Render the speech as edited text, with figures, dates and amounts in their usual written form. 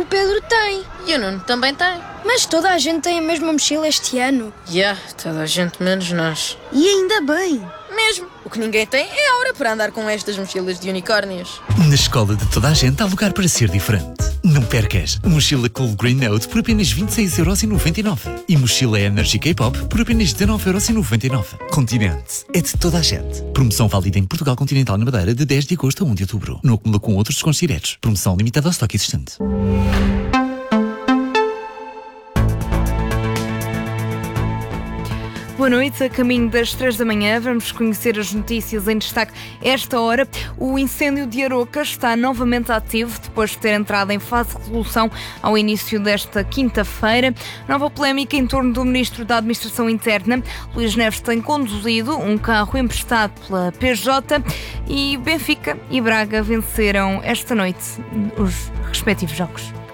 Pedro tem. E o Nuno também tem. Mas toda a gente tem a mesma mochila este ano. Toda a gente menos nós. E ainda bem. Mesmo. O que ninguém tem é a hora para andar com estas mochilas de unicórnios. Na escola de toda a gente há lugar para ser diferente. Não percas. Mochila Cool Green Note por apenas 26,99€. E mochila Energy K-Pop por apenas 19,99€. Continente. É de toda a gente. Promoção válida em Portugal Continental na Madeira de 10 de agosto a 1 de outubro. Não acumula com outros descontos diretos. Promoção limitada ao estoque existente. Boa noite, a caminho das 3 da manhã vamos conhecer as notícias em destaque. Esta hora, o incêndio de Aroca está novamente ativo depois de ter entrado em fase de resolução ao início desta quinta-feira. Nova polémica em torno do Ministro da Administração Interna. Luís Neves tem conduzido um carro emprestado pela PJ e Benfica e Braga venceram esta noite os respectivos jogos.